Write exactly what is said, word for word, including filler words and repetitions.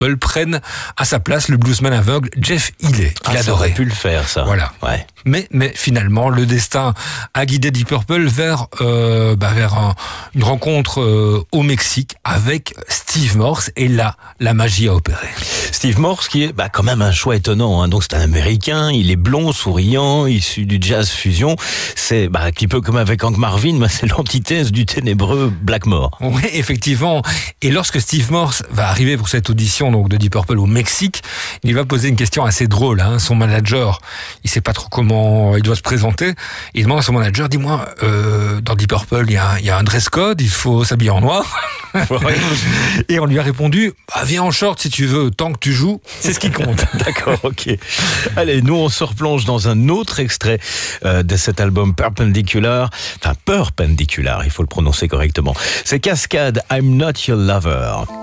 Purple prenne à sa place le bluesman aveugle Jeff Healey, qu'il ah, adorait. Ça aurait pu le faire, ça. Voilà. Ouais. Mais, mais finalement, le destin a guidé Deep Purple vers, euh, bah, vers un, une rencontre euh, au Mexique avec Steve Morse. Et là, la magie a opéré. Steve Morse, qui est bah, quand même un choix étonnant. Hein. Donc c'est un Américain, il est blond, souriant, issu du jazz fusion. C'est bah, un petit peu comme avec Hank Marvin, bah, c'est l'antithèse du ténébreux Blackmore. Oui, effectivement. Et lorsque Steve Morse va arriver pour cette audition donc de Deep Purple au Mexique, il va poser une question assez drôle. Hein. Son manager, il sait pas trop comment il doit se présenter. Il demande à son manager, dis-moi, euh, dans Deep Purple, il y, a, il y a un dress code, il faut s'habiller en noir. Et on lui a répondu, bah, viens en short si tu veux, tant que tu joues, c'est ce qui compte. D'accord, ok. Allez, nous on se replonge dans un autre extrait euh, de cet album Perpendicular, enfin Perpendicular, il faut le prononcer correctement. C'est Cascade, I'm Not Your Lover.